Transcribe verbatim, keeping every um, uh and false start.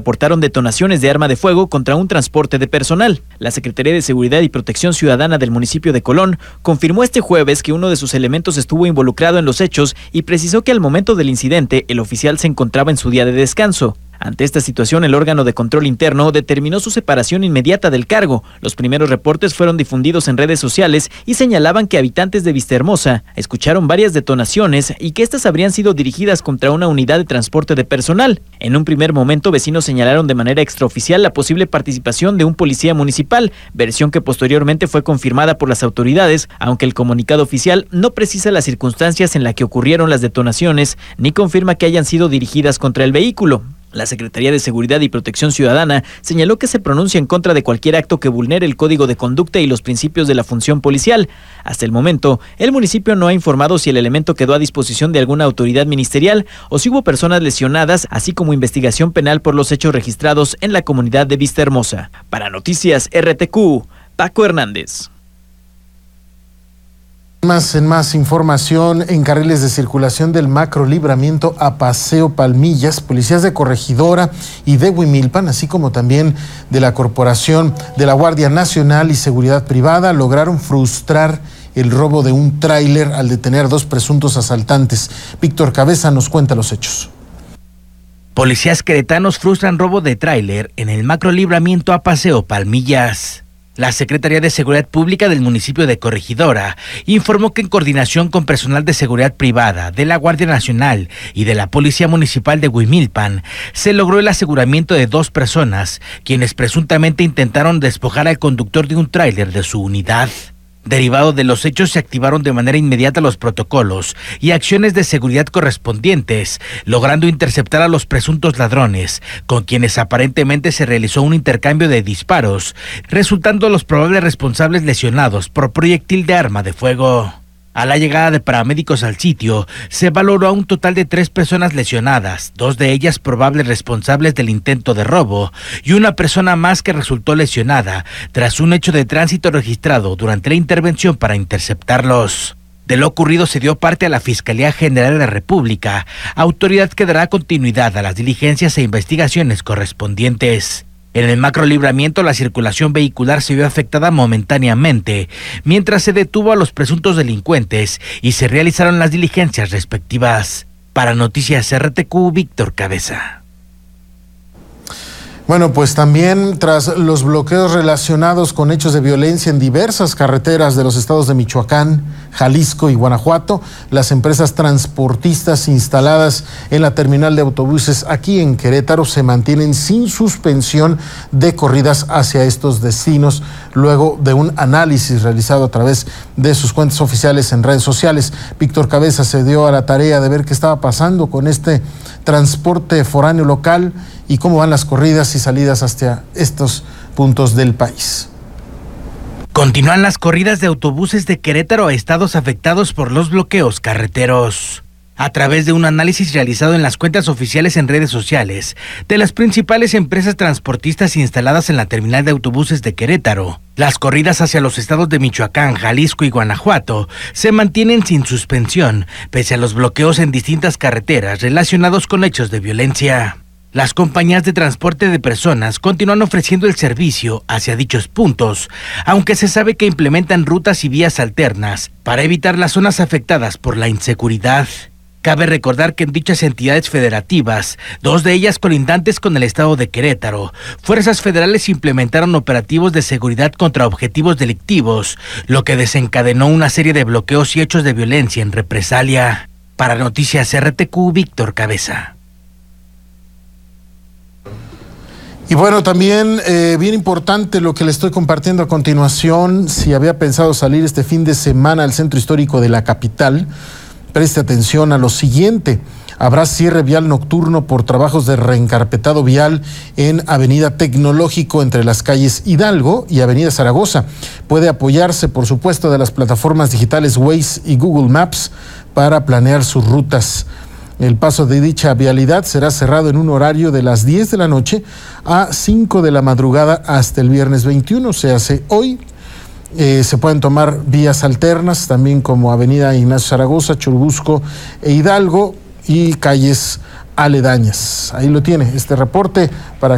reportaron detonaciones de arma de fuego contra un transporte de personal. La Secretaría de Seguridad y Protección Ciudadana del municipio de Colón confirmó este jueves que uno de sus elementos estuvo involucrado en los hechos y precisó que al momento del incidente el oficial se encontraba en su día de descanso. Ante esta situación, el órgano de control interno determinó su separación inmediata del cargo. Los primeros reportes fueron difundidos en redes sociales y señalaban que habitantes de Vistahermosa escucharon varias detonaciones y que estas habrían sido dirigidas contra una unidad de transporte de personal. En un primer momento, vecinos señalaron de manera extraoficial la posible participación de un policía municipal, versión que posteriormente fue confirmada por las autoridades, aunque el comunicado oficial no precisa las circunstancias en las que ocurrieron las detonaciones, ni confirma que hayan sido dirigidas contra el vehículo. La Secretaría de Seguridad y Protección Ciudadana señaló que se pronuncia en contra de cualquier acto que vulnere el código de conducta y los principios de la función policial. Hasta el momento, el municipio no ha informado si el elemento quedó a disposición de alguna autoridad ministerial o si hubo personas lesionadas, así como investigación penal por los hechos registrados en la comunidad de Vistahermosa. Para Noticias R T Q, Paco Hernández. Más en más información, en carriles de circulación del macro libramiento a Paseo Palmillas, policías de Corregidora y de Huimilpan, así como también de la Corporación de la Guardia Nacional y Seguridad Privada, lograron frustrar el robo de un tráiler al detener dos presuntos asaltantes. Víctor Cabeza nos cuenta los hechos. Policías queretanos frustran robo de tráiler en el macro libramiento a Paseo Palmillas. La Secretaría de Seguridad Pública del municipio de Corregidora informó que en coordinación con personal de seguridad privada, de la Guardia Nacional y de la Policía Municipal de Huimilpan, se logró el aseguramiento de dos personas, quienes presuntamente intentaron despojar al conductor de un tráiler de su unidad. Derivado de los hechos, se activaron de manera inmediata los protocolos y acciones de seguridad correspondientes, logrando interceptar a los presuntos ladrones, con quienes aparentemente se realizó un intercambio de disparos, resultando los probables responsables lesionados por proyectil de arma de fuego. A la llegada de paramédicos al sitio, se valoró a un total de tres personas lesionadas, dos de ellas probables responsables del intento de robo y una persona más que resultó lesionada tras un hecho de tránsito registrado durante la intervención para interceptarlos. De lo ocurrido se dio parte a la Fiscalía General de la República, autoridad que dará continuidad a las diligencias e investigaciones correspondientes. En el macro libramiento, la circulación vehicular se vio afectada momentáneamente, mientras se detuvo a los presuntos delincuentes y se realizaron las diligencias respectivas. Para Noticias R T Q, Víctor Cabeza. Bueno, pues también tras los bloqueos relacionados con hechos de violencia en diversas carreteras de los estados de Michoacán, Jalisco y Guanajuato, las empresas transportistas instaladas en la terminal de autobuses aquí en Querétaro se mantienen sin suspensión de corridas hacia estos destinos, luego de un análisis realizado a través de sus cuentas oficiales en redes sociales. Víctor Cabeza se dio a la tarea de ver qué estaba pasando con este transporte foráneo local y cómo van las corridas y salidas hacia estos puntos del país. Continúan las corridas de autobuses de Querétaro a estados afectados por los bloqueos carreteros. A través de un análisis realizado en las cuentas oficiales en redes sociales de las principales empresas transportistas instaladas en la terminal de autobuses de Querétaro, las corridas hacia los estados de Michoacán, Jalisco y Guanajuato se mantienen sin suspensión, pese a los bloqueos en distintas carreteras relacionados con hechos de violencia. Las compañías de transporte de personas continúan ofreciendo el servicio hacia dichos puntos, aunque se sabe que implementan rutas y vías alternas para evitar las zonas afectadas por la inseguridad. Cabe recordar que en dichas entidades federativas, dos de ellas colindantes con el estado de Querétaro, fuerzas federales implementaron operativos de seguridad contra objetivos delictivos, lo que desencadenó una serie de bloqueos y hechos de violencia en represalia. Para Noticias R T Q, Víctor Cabeza. Y bueno, también eh, bien importante lo que le estoy compartiendo a continuación. Si había pensado salir este fin de semana al centro histórico de la capital, preste atención a lo siguiente. Habrá cierre vial nocturno por trabajos de reencarpetado vial en Avenida Tecnológico entre las calles Hidalgo y Avenida Zaragoza. Puede apoyarse, por supuesto, de las plataformas digitales Waze y Google Maps para planear sus rutas. El paso de dicha vialidad será cerrado en un horario de las diez de la noche a cinco de la madrugada hasta el viernes veintiuno, se hace hoy. Eh, se pueden tomar vías alternas, también como Avenida Ignacio Zaragoza, Churubusco e Hidalgo y calles aledañas. Ahí lo tiene, este reporte para